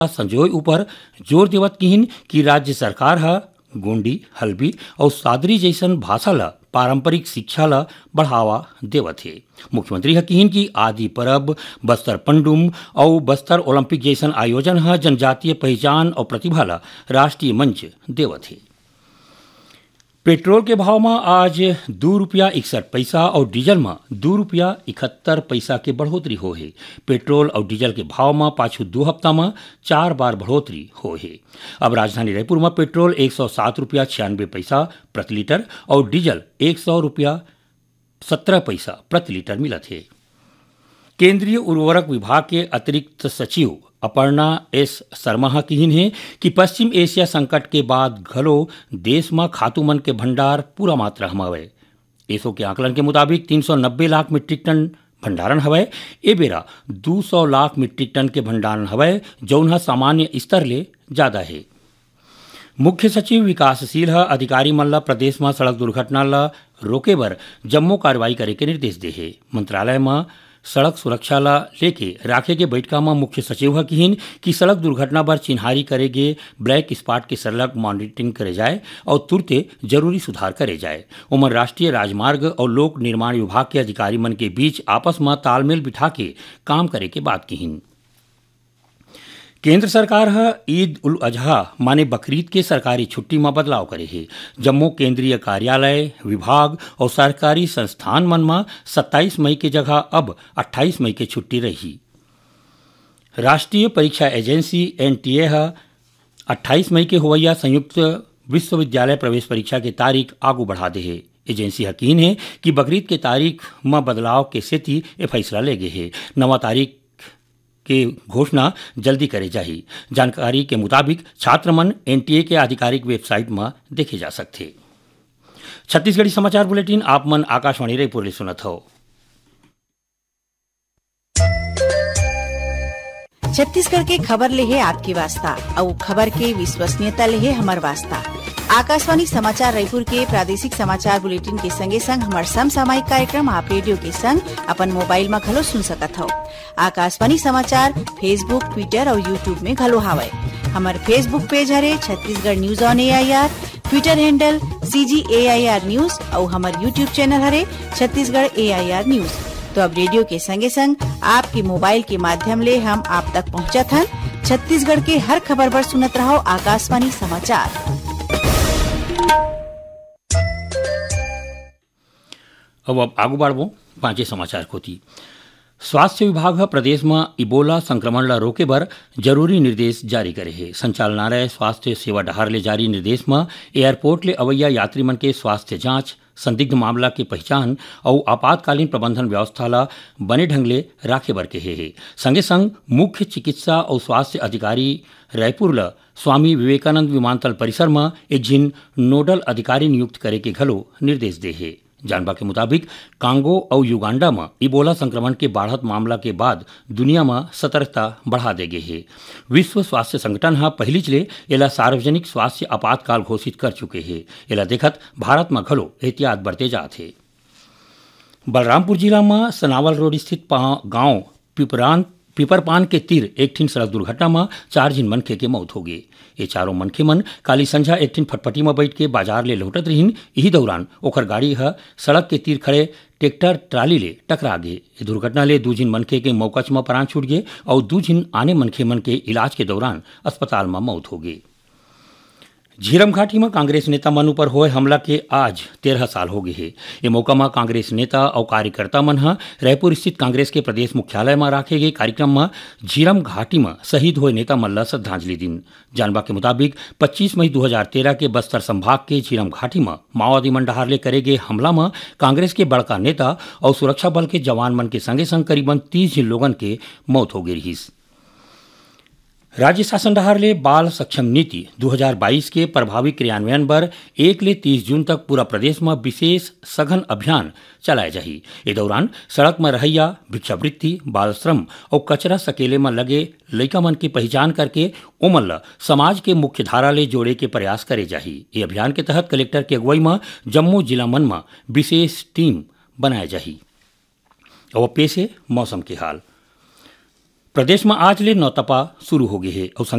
संजोय ऊपर जोर देवत किहिन कि राज्य सरकार ह गोंडी, हल्बी और सादरी जैसन भाषा ला पारंपरिक शिक्षा ला बढ़ावा देवत है। मुख्यमंत्री ह किहिन कि आदि परब, बस्तर पंडुम और बस्तर ओलंपिक जैसन आयोजन ह जनजातीय पहचान और प्रतिभा ला राष्ट्रीय मंच देवत है। पेट्रोल के भाव में आज ₹2.61 और डीजल में ₹2.71 के बढ़ोतरी हो है। पेट्रोल और डीजल के भाव में पाछू 2 हफ्ता में 4 बार बढ़ोतरी हो है। अब राजधानी रायपुर में पेट्रोल ₹107.96 प्रति लीटर और डीजल ₹100.17 प्रति लीटर मिलत है। केंद्रीय उर्वरक विभाग के अतिरिक्त सचिव अपर्णा एस शर्मा किहिन है कि पश्चिम एशिया संकट के बाद घलो देश में खातू मन के भंडार पूरा मात्रा में हवे। एसो के आकलन के मुताबिक 390 लाख मीट्रिक टन भंडारण हवे। ए बेरा 200 लाख मीट्रिक टन के भंडारण हवे, जौन सामान्य स्तर ले ज्यादा है। मुख्य सचिव विकासशील अधिकारी मन ला प्रदेश में सड़क दुर्घटना ला रोके बर जम्मो कार्रवाई करे के निर्देश दे है। मंत्रालय में सड़क सुरक्षा ला लेके राखे के बैठका में मुख्य सचिव किहिन कि सड़क दुर्घटना पर चिन्हारी करेगे ब्लैक स्पॉट के सरलग मॉनिटरिंग करे जाए और तुरते जरूरी सुधार करे जाए। उमर राष्ट्रीय राजमार्ग और लोक निर्माण विभाग के अधिकारी मन के बीच आपस में तालमेल बिठा के काम करे के बात किहिन। केंद्र सरकार ईद उल अजहा माने बकरीद के सरकारी छुट्टी में बदलाव करे है। जम्मू केंद्रीय कार्यालय, विभाग और सरकारी संस्थान मन में 27 मई के जगह अब 28 मई के छुट्टी रही। राष्ट्रीय परीक्षा एजेंसी NTA 28 मई के होवैया संयुक्त विश्वविद्यालय प्रवेश परीक्षा के तारीख आगू बढ़ा दे है। एजेंसी यकीन है कि बकरीद के तारीख में बदलाव के सेती ये फैसला ले गए है। नवा तारीख के घोषणा जल्दी करे जाही। जानकारी के मुताबिक छात्र मन NTA के आधिकारिक वेबसाइट में देखे जा सकते। छत्तीसगढ़ी समाचार बुलेटिन आप मन आकाशवाणी रायपुर ले सुनत हो। छत्तीसगढ़ के खबर ले है आपके वास्ता और खबर के विश्वसनीयता ले है हमार वास्ता। आकाशवाणी समाचार रायपुर के प्रादेशिक समाचार बुलेटिन के संगे संग हमार समसामयिक कार्यक्रम आप रेडियो के संग अपन मोबाइल में घलो सुन सकत हो। आकाशवाणी समाचार फेसबुक, ट्विटर और यूट्यूब में घलो हावय। हमार फेसबुक पेज हरे Chhattisgarh news on AIR, Twitter handle CGAIR news और हमार यूट्यूब चैनल हरे छत्तीसगढ़ AIR न्यूज। तो अब रेडियो के संगे संग आपके मोबाइल के माध्यम ले हम आप तक पहुंचत हन। छत्तीसगढ़ के हर खबर पर सुनत रहो आकाशवाणी समाचार। अब आगू बढ़बो पांचे समाचार कोती। स्वास्थ्य विभाग प्रदेश में इबोला संक्रमण ला रोके बर जरूरी निर्देश जारी करे है। संचालनालय स्वास्थ्य सेवा डहार ले जारी निर्देश में एयरपोर्ट ले अवैया यात्री मन के स्वास्थ्य जांच, संदिग्ध मामला के पहचान और आपातकालीन प्रबंधन व्यवस्था ला बने ढंग ले राखे बर कहे है। संगे संग मुख्य चिकित्सा और स्वास्थ्य अधिकारी रायपुर ला स्वामी विवेकानंद विमानतल परिसर में एक जिन नोडल अधिकारी नियुक्त करे के घलो निर्देश दे है। जानबा के मुताबिक कांगो और युगांडा में इबोला संक्रमण के बढ़त मामला के बाद दुनिया में सतर्कता बढ़ा दे गए है। विश्व स्वास्थ्य संगठन पहली चले एला सार्वजनिक स्वास्थ्य आपातकाल घोषित कर चुके हैं। एला देखत भारत में घलो एहतियात बरते जात है। बलरामपुर जिला में सनावल रोड स्थित गांव पिपरपान के तीर एक ठिन सड़क दुर्घटना में 4 जिन मनखे के मौत हो गई। ये चारों मनखे मन काली संझा एक ठिन फटफटी में बैठ के बाजार ले लौटत रहीन। यही दौरान ओकर गाड़ी सड़क के तीर खड़े ट्रैक्टर ट्राली ले टकरा गए। ये दुर्घटना ले 2 जिन मनखे के मौकच में प्राण छूट गए और 2 जिन आने मनखे मन के इलाज के दौरान अस्पताल में मौत हो गई। झीरम घाटी में कांग्रेस नेता मन ऊपर हुए हमला के आज 13 साल हो गए हैं। ये मौका में कांग्रेस नेता और कार्यकर्ता मन रायपुर स्थित कांग्रेस के प्रदेश मुख्यालय में राखे गए कार्यक्रम में झीरम घाटी में शहीद हुए नेता मन ला श्रद्धांजलि दिन। जानबा के मुताबिक 25 मई 2013 के बस्तर संभाग के झीरम घाटी में माओवादी मन डहार ले करे गए हमला में कांग्रेस के बड़का नेता और सुरक्षा बल के जवान मन के संगे संग करीबन 30 लोगन के मौत हो गई रही। राज्य शासन डहार ले बाल सक्षम नीति 2022 के प्रभावी क्रियान्वयन पर 1 ले 30 जून तक पूरा प्रदेश में विशेष सघन अभियान चलाया जाही। इस दौरान सड़क में रहैया, भिक्षावृत्ति, बाल श्रम और कचरा सकेले में लगे लइका मन की पहचान करके ओमन ला समाज के मुख्य धारा ले जोड़े के प्रयास करे जाही। ये अभियान के तहत कलेक्टर के अगुवाई में जम्मू जिला मन में विशेष टीम बनाया जाही। और पेश है मौसम के हाल। प्रदेश में आज ले नौतपा शुरू हो गए है और